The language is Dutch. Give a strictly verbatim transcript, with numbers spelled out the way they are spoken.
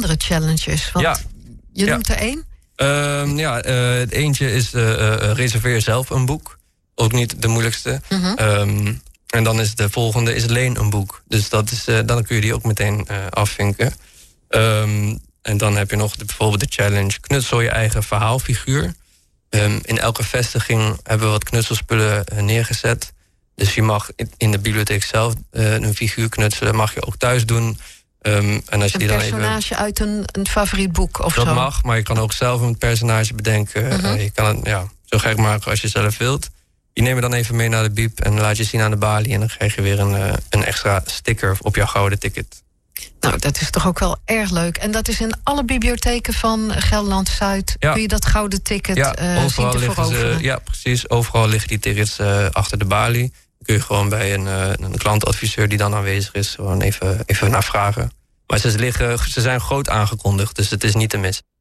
andere challenges. Want ja. je ja. noemt er één. Um, ja, uh, het eentje is uh, uh, reserveer zelf een boek. Ook niet de moeilijkste. Mm-hmm. Um, en dan is de volgende is leen een boek. Dus dat is, uh, dan kun je die ook meteen uh, afvinken. Um, en dan heb je nog de, bijvoorbeeld de challenge knutsel je eigen verhaalfiguur. Um, in elke vestiging hebben we wat knutselspullen uh, neergezet. Dus je mag in de bibliotheek zelf uh, een figuur knutselen. Mag je ook thuis doen. Um, en als je een die dan personage even, uit een, een favoriet boek of dat zo? Dat mag, maar je kan ook zelf een personage bedenken. Mm-hmm. Uh, je kan het ja, zo gek maken als je zelf wilt. Die neem je dan even mee naar de bieb en laat je zien aan de balie. En dan krijg je weer een, uh, een extra sticker op jouw gouden ticket. Nou, dat is toch ook wel erg leuk. En dat is in alle bibliotheken van Gelderland-Zuid. Ja. Kun je dat gouden ticket ja, uh, overal zien te liggen veroveren? ze, ja, precies. Overal liggen die tickets uh, achter de balie. Dan kun je gewoon bij een, uh, een klantadviseur die dan aanwezig is... gewoon even, even naar vragen. Maar ze, liggen, ze zijn groot aangekondigd, dus het is niet te missen.